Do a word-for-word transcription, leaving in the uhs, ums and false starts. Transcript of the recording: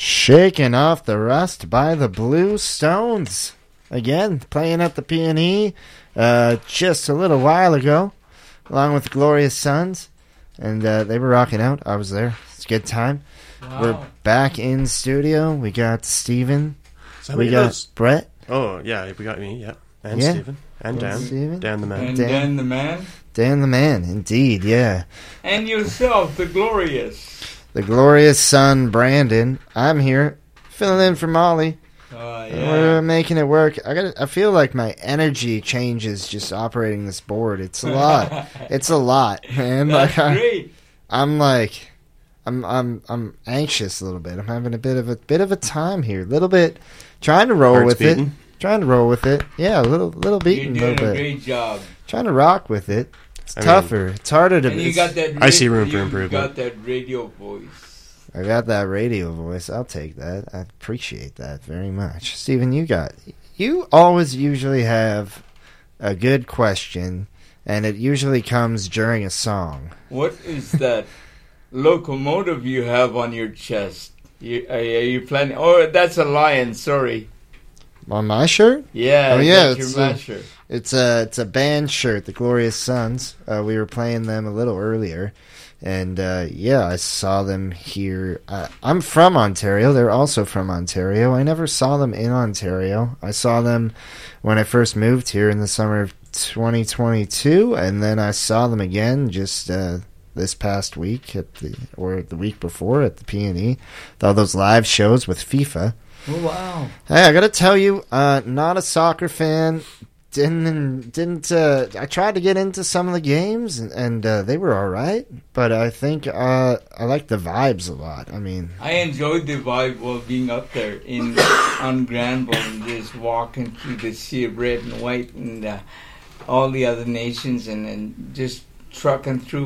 Shaking Off the Rust by the Blue Stones. Again, playing at the P and E uh, just a little while ago, along with Glorious Sons. And uh, they were rocking out. I was there. It's a good time. Wow. We're back in studio. We got Steven. We got knows? Brett. Oh, yeah, we got me, yeah. And Yeah. Steven. And Dan. Steven. Dan the man. And Dan. Dan the man. Dan the Man, indeed, yeah. And yourself, the glorious. The Glorious Son, Brandon. I'm here, filling in for Molly. Uh, And yeah. We're making it work. I got. I feel like my energy changes just operating this board. It's a lot. It's a lot, man. That's like I, great. I'm like, I'm I'm I'm anxious a little bit. I'm having a bit of a bit of a time here. A little bit, trying to roll Heart's with beating? it. Trying to roll with it. Yeah, a little little You're beating, a doing little a bit. great job. Trying to rock with it. It's I mean- tougher. it's harder to. And you it's- got that. I see room for you improvement. got that radio voice. I got that radio voice. I'll take that. I appreciate that very much. Steven, you got... You always usually have a good question, and it usually comes during a song. What is that locomotive you have on your chest? You, are, are you planning? Oh, that's a lion. Sorry. On my shirt? Yeah. Oh, yeah, That's it's, your uh, masher. It's a, it's a band shirt, the Glorious Sons. Uh, we were playing them a little earlier. And, uh, yeah, I saw them here. Uh, I'm from Ontario. They're also from Ontario. I never saw them in Ontario. I saw them when I first moved here in the summer of twenty twenty-two, and then I saw them again just uh, this past week, at the or the week before at the P and E. All those live shows with FIFA. Oh, wow. Hey, I got to tell you, uh, not a soccer fan. Didn't didn't uh, I tried to get into some of the games and, and uh, they were all right, but I think uh, I like the vibes a lot. I mean, I enjoyed the vibe of being up there in on Granville and just walking through the sea of red and white and uh, all the other nations and, and just trucking through